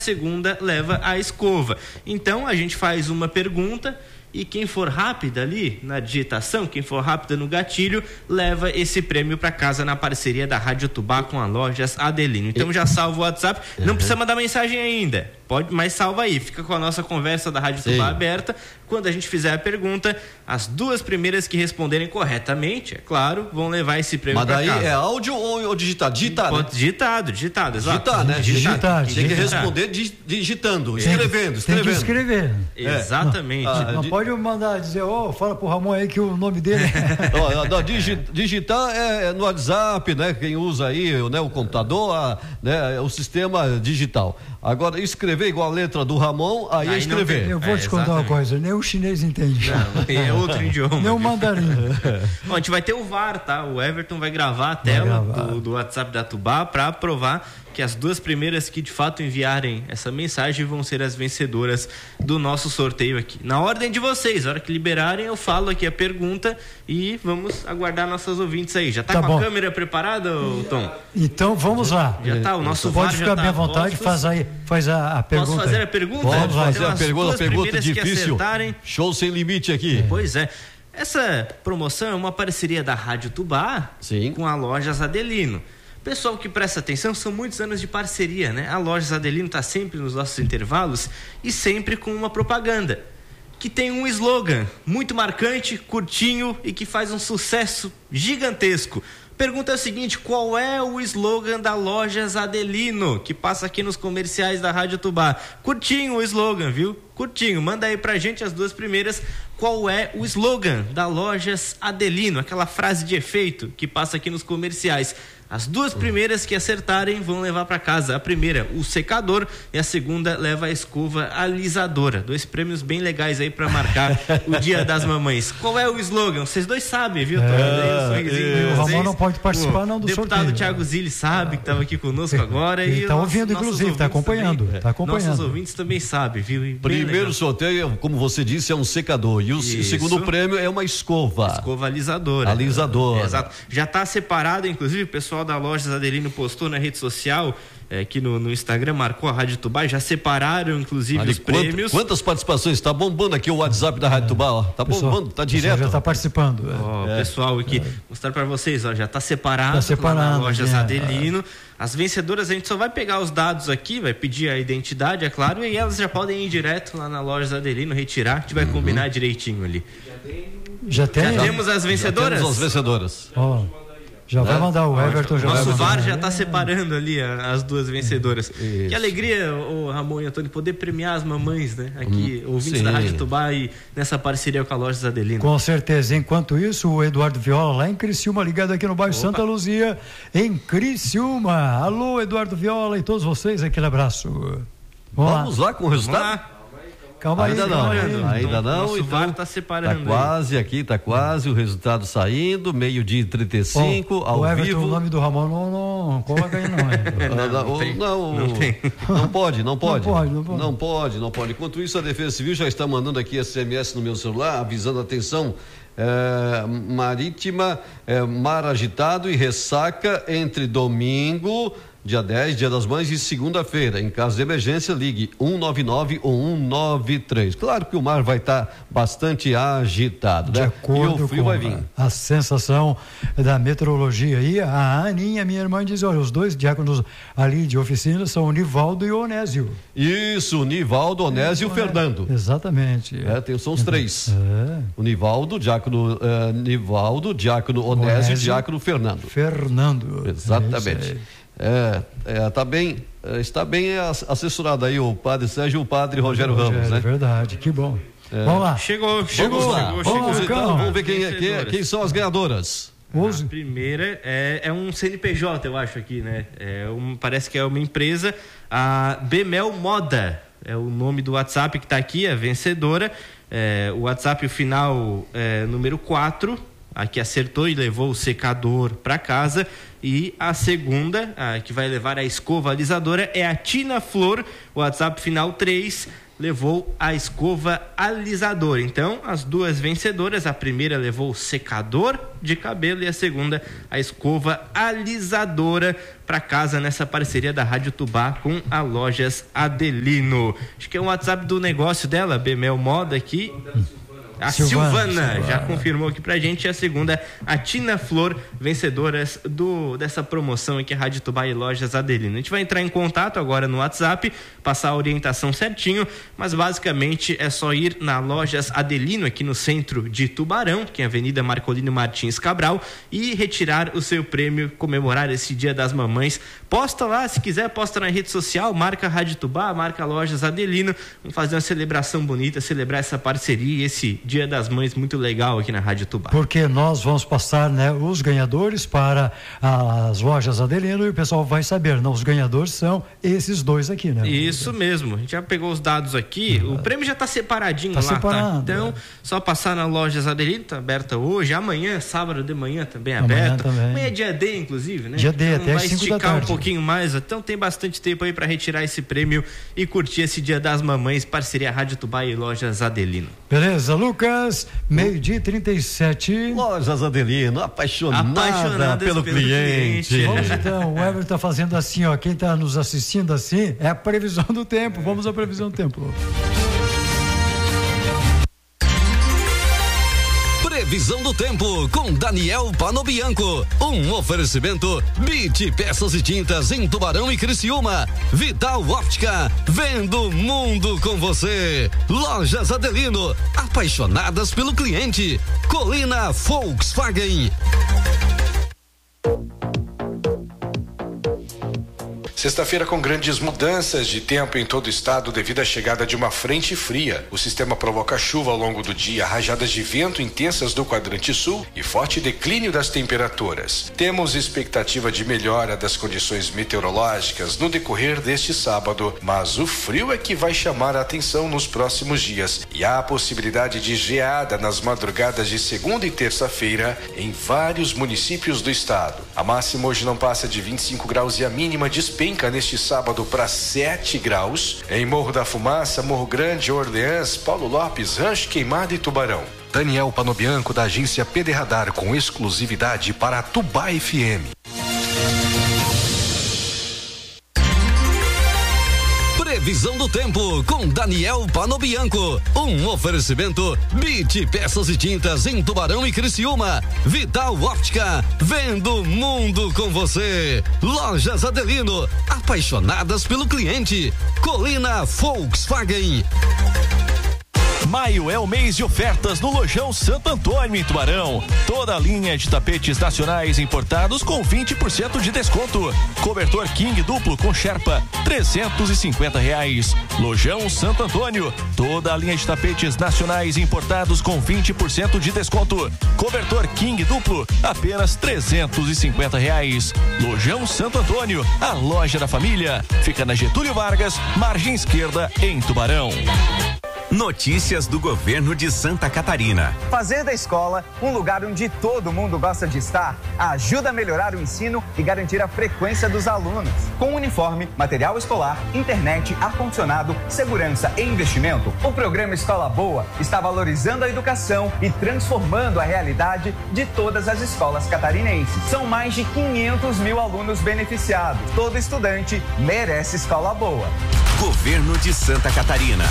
segunda leva a escova. Então a gente faz uma pergunta e quem for rápida ali na digitação, quem for rápida no gatilho, leva esse prêmio para casa na parceria da Rádio Tubá com a Lojas Adelino. Então já salva o WhatsApp, não precisa mandar mensagem ainda, pode, mas salva aí, fica com a nossa conversa da Rádio Tubá aberta. Quando a gente fizer a pergunta, as duas primeiras que responderem corretamente, é claro, vão levar esse prêmio para casa. Mas daí é áudio ou digitado? Digitado, né? Digitado, exato. Digitar, né? Digitar. Tem que responder digitando, escrevendo. Tem que escrever. Exatamente. Não pode mandar dizer, fala pro Ramon aí que o nome dele digitar é no WhatsApp, né? Quem usa aí, né, o computador, né, o sistema digital. Agora, escrever igual a letra do Ramon, aí é escrever. Eu vou te contar uma coisa, nem o chinês entende. Não, é outro idioma. Nem o mandarim. Bom, a gente vai ter o VAR, tá? O Everton vai gravar a tela do WhatsApp da Tubá para provar que as duas primeiras que de fato enviarem essa mensagem vão ser as vencedoras do nosso sorteio aqui. Na ordem de vocês, a hora que liberarem eu falo aqui a pergunta e vamos aguardar nossas ouvintes aí. Já tá com a câmera preparada, Tom? Então vamos lá. Já tá, o nosso Pode ficar bem à vontade, faz a pergunta. Posso fazer a pergunta? Pode fazer então, a pergunta difícil. Show sem limite aqui. Pois é. Essa promoção é uma parceria da Rádio Tubá com a Lojas Adelino. Pessoal que presta atenção, são muitos anos de parceria, né? A Lojas Adelino está sempre nos nossos intervalos e sempre com uma propaganda que tem um slogan muito marcante, curtinho e que faz um sucesso gigantesco. Pergunta é o seguinte: qual é o slogan da Lojas Adelino, que passa aqui nos comerciais da Rádio Tubá? Curtinho o slogan, viu? Curtinho, manda aí pra gente as duas primeiras. Qual é o slogan da Lojas Adelino? Aquela frase de efeito que passa aqui nos comerciais. As duas primeiras que acertarem vão levar para casa. A primeira, o secador, e a segunda leva a escova alisadora. Dois prêmios bem legais aí para marcar o Dia das Mamães. Qual é o slogan? Vocês dois sabem, viu? O Ramon não pode participar não do sorteio. O deputado Thiago Zilli sabe que estava aqui conosco agora. Ele está ouvindo, inclusive, está acompanhando. Nossos ouvintes também sabem, viu? Primeiro sorteio, como você disse, é um secador. E o segundo prêmio é uma escova. Escova alisadora. Alisadora. Exato. Já está separado, inclusive, o pessoal da Lojas Adelino postou na rede social, aqui no Instagram, marcou a Rádio Tubá, já separaram inclusive os prêmios. Quantas participações? Está bombando aqui o WhatsApp da Rádio Tubá, ó. Tá bombando, tá direto. Já está participando. Pessoal aqui, mostrar para vocês, ó, já está separado lá na Lojas Adelino. As vencedoras a gente só vai pegar os dados aqui, vai pedir a identidade, é claro, e elas já podem ir direto lá na Lojas Adelino, retirar, a gente vai combinar direitinho ali. Já temos as vencedoras? Já temos as vencedoras. Já vai mandar o Everton. Nosso VAR já está separando ali as duas vencedoras. Isso. Que alegria, Ramon e Antônio, poder premiar as mamães, né? Aqui, ouvintes da Rádio Tubá e nessa parceria com a Lojas Adelino. Com certeza. Enquanto isso, o Eduardo Viola, lá em Criciúma, ligado aqui no bairro Santa Luzia, em Criciúma. Alô, Eduardo Viola e todos vocês, aquele abraço. Vamos lá com o resultado? Calma aí, ainda não. O VAR está separando. Tá quase o resultado saindo, 12h35, ao Everton, vivo. O nome do Ramon não coloca aí não pode. Enquanto isso, a Defesa Civil já está mandando aqui SMS no meu celular, avisando atenção. Marítima, mar agitado e ressaca entre domingo, dia 10, Dia das Mães, e segunda-feira. Em caso de emergência, ligue 199 ou 193. Claro que o mar vai estar bastante agitado, né? De acordo e o frio com vai vir. A sensação da meteorologia. E a Aninha, minha irmã, diz: olha, os dois diáconos ali de oficina são o Nivaldo e o Onésio. Isso, o Nivaldo, Onésio e o Fernando. Exatamente. São os três. O Nivaldo, diácono Onésio e diácono Fernando. Exatamente. Está bem assessorado aí o padre Sérgio e o padre Rogério Ramos, né? É verdade, que bom. Vamos lá. Chegou. Vamos ver quem são as ganhadoras. A primeira é um CNPJ, eu acho aqui, né? Parece que é uma empresa, a Bemel Moda, é o nome do WhatsApp que está aqui, a vencedora. O WhatsApp, o final número 4, a que acertou e levou o secador para casa. E a segunda, que vai levar a escova alisadora, é a Tina Flor, o WhatsApp final 3, levou a escova alisadora. Então, as duas vencedoras, a primeira levou o secador de cabelo e a segunda a escova alisadora para casa nessa parceria da Rádio Tubá com a Lojas Adelino. Acho que é o WhatsApp do negócio dela, Bemel Moda aqui. A Silvana já confirmou aqui pra gente. A segunda, a Tina Flor, vencedoras dessa promoção aqui, Rádio Tubá e Lojas Adelino. A gente vai entrar em contato agora no WhatsApp, passar a orientação certinho, mas basicamente é só ir na Lojas Adelino, aqui no centro de Tubarão, que é a Avenida Marcolino Martins Cabral, e retirar o seu prêmio, comemorar esse Dia das Mamães. Posta lá, se quiser, posta na rede social, marca a Rádio Tubá, marca a Lojas Adelino. Vamos fazer uma celebração bonita, celebrar essa parceria e esse Dia das Mães muito legal aqui na Rádio Tubá. Porque nós vamos passar, né, os ganhadores para as Lojas Adelino e o pessoal vai saber, não, os ganhadores são esses dois aqui, né? Isso mesmo, a gente já pegou os dados aqui, o prêmio já está separadinho lá, separado, tá? Então, só passar na Lojas Adelino, tá aberta hoje, amanhã, sábado de manhã também aberta. Amanhã é dia D, inclusive, né? Dia D, então, até vai 5 da tarde. esticar um pouquinho mais, então tem bastante tempo aí para retirar esse prêmio e curtir esse Dia das Mamães, parceria Rádio Tubá e Lojas Adelino. Beleza, Lucas, 12:37. Lojas Adelino, apaixonada pelo cliente. Vamos então, o Everton tá fazendo assim, ó, quem tá nos assistindo assim, é a previsão do tempo, vamos à previsão do tempo. Previsão do tempo com Daniel Panobianco. Um oferecimento BIT Peças e Tintas em Tubarão e Criciúma. Vital Óptica, vendo o mundo com você. Lojas Adelino, apaixonadas pelo cliente. Colina Volkswagen. Sexta-feira com grandes mudanças de tempo em todo o estado devido à chegada de uma frente fria. O sistema provoca chuva ao longo do dia, rajadas de vento intensas do quadrante sul e forte declínio das temperaturas. Temos expectativa de melhora das condições meteorológicas no decorrer deste sábado, mas o frio é que vai chamar a atenção nos próximos dias e há a possibilidade de geada nas madrugadas de segunda e terça-feira em vários municípios do estado. A máxima hoje não passa de 25 graus e a mínima despenca neste sábado para 7 graus em Morro da Fumaça, Morro Grande, Orleans, Paulo Lopes, Rancho Queimado e Tubarão. Daniel Panobianco, da agência PD Radar, com exclusividade para a Tubá FM. Previsão do tempo com Daniel Panobianco. Um oferecimento BIT Peças e Tintas em Tubarão e Criciúma. Vital Óptica, vendo o mundo com você. Lojas Adelino, apaixonadas pelo cliente. Colina Volkswagen. Maio é o mês de ofertas no Lojão Santo Antônio em Tubarão. Toda a linha de tapetes nacionais importados com 20% de desconto. Cobertor King duplo com Sherpa, R$350. Lojão Santo Antônio. Toda a linha de tapetes nacionais importados com 20% de desconto. Cobertor King duplo, apenas R$350. Lojão Santo Antônio, a loja da família. Fica na Getúlio Vargas, margem esquerda, em Tubarão. Notícias do governo de Santa Catarina. Fazer da escola um lugar onde todo mundo gosta de estar ajuda a melhorar o ensino e garantir a frequência dos alunos. Com uniforme, material escolar, internet, ar-condicionado, segurança e investimento, o programa Escola Boa está valorizando a educação e transformando a realidade de todas as escolas catarinenses. São mais de 500 mil alunos beneficiados. Todo estudante merece escola boa. Governo de Santa Catarina.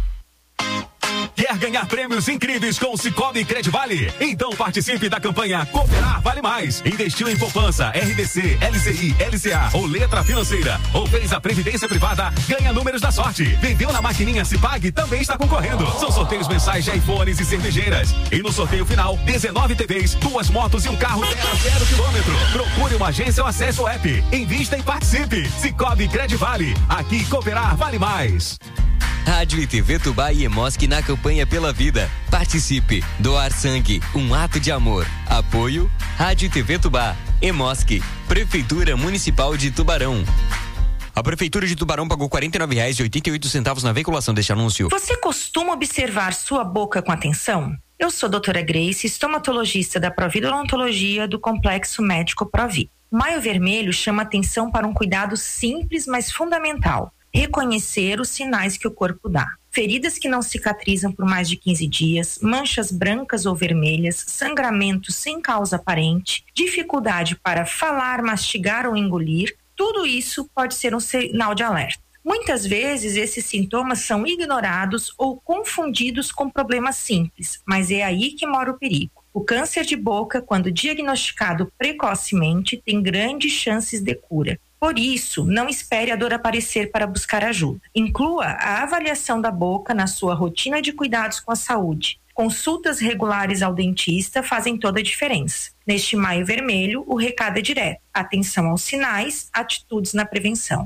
Quer ganhar prêmios incríveis com o Cicobi Credivale? Então participe da campanha Cooperar Vale Mais. Investiu em poupança, RDC, LCI, LCA ou letra financeira, ou fez a previdência privada, ganha números da sorte. Vendeu na maquininha Cipag, também está concorrendo. São sorteios mensais de iPhones e cervejeiras. E no sorteio final, 19 TVs, 2 motos e um carro 0 a 0 quilômetro. Procure uma agência ou acesse o app. Invista e participe. Cicobi Credivale. Aqui Cooperar Vale Mais. Rádio e TV Tubá e Emosc na campanha pela vida. Participe. Doar sangue, um ato de amor. Apoio Rádio e TV Tubá, Emosc, Prefeitura Municipal de Tubarão. A Prefeitura de Tubarão pagou R$ 49,88 na veiculação deste anúncio. Você costuma observar sua boca com atenção? Eu sou a doutora Grace, estomatologista da Provi Odontologia do Complexo Médico Provi. Maio Vermelho chama atenção para um cuidado simples, mas fundamental. reconhecer os sinais que o corpo dá. Feridas que não cicatrizam por mais de 15 dias, manchas brancas ou vermelhas, sangramento sem causa aparente, dificuldade para falar, mastigar ou engolir, tudo isso pode ser um sinal de alerta. Muitas vezes esses sintomas são ignorados ou confundidos com problemas simples, mas é aí que mora o perigo. O câncer de boca, quando diagnosticado precocemente, tem grandes chances de cura. Por isso, não espere a dor aparecer para buscar ajuda. Inclua a avaliação da boca na sua rotina de cuidados com a saúde. Consultas regulares ao dentista fazem toda a diferença. Neste Maio Vermelho, o recado é direto: atenção aos sinais, atitudes na prevenção.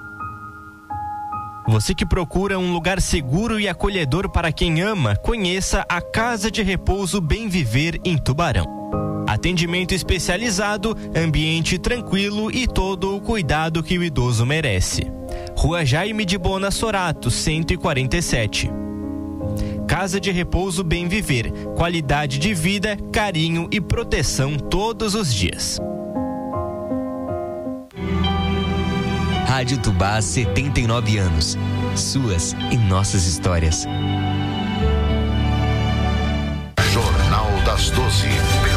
Você que procura um lugar seguro e acolhedor para quem ama, conheça a Casa de Repouso Bem Viver em Tubarão. Atendimento especializado, ambiente tranquilo e todo o cuidado que o idoso merece. Rua Jaime de Bona Sorato, 147. Casa de Repouso Bem Viver, qualidade de vida, carinho e proteção todos os dias. Rádio Tubá, 79 anos. Suas e nossas histórias. Jornal das 12.